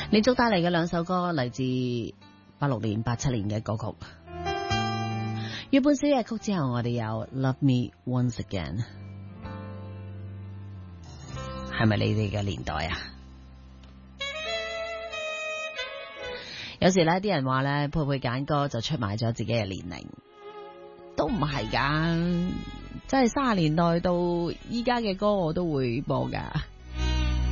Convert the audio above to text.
連續帶嚟嘅兩首歌嚟自86年、87年嘅歌曲。月半小夜曲之後，我哋有 Love Me Once Again， 係咪你哋嘅年代啊？有時呢啲人話呢，配配揀歌就出賣咗自己嘅年齡，都唔係噶，真係30年代到依家嘅歌我都會播噶。